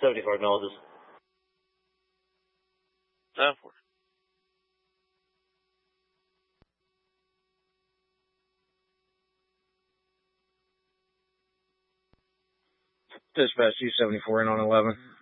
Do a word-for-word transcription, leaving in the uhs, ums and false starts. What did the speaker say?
seventy-four acknowledges. ten four. Dispatch two seventy-four in on eleven.